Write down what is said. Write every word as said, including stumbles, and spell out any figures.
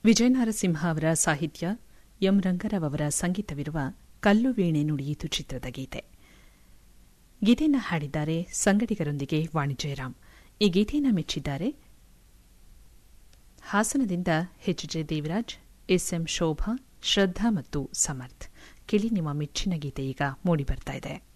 ವಿಜಯ ನರಸಿಂಹ ಅವರ ಸಾಹಿತ್ಯ, ಎಂ ರಂಗರಾವ್ ಅವರ ಸಂಗೀತವಿರುವ ಕಲ್ಲು ವೀಣೆ ನುಡಿಯಿತು ಚಿತ್ರದ ಗೀತೆ. ಗೀತೆಯನ್ನು ಹಾಡಿದ್ದಾರೆ ಸಂಗಡಿಗರೊಂದಿಗೆ ವಾಣಿ ಜಯರಾಮ್. ಈ ಗೀತೆಯನ್ನು ಮೆಚ್ಚಿದ್ದಾರೆ ಹಾಸನದಿಂದ H J Devaraj, S M Shobha, ಶ್ರದ್ಧಾ ಮತ್ತು ಸಮರ್ಥ್. ಕೇಳಿ ನಿಮ್ಮ ಮೆಚ್ಚಿನ ಗೀತೆ ಈಗ ಮೂಡಿಬರ್ತಾ ಇದೆ.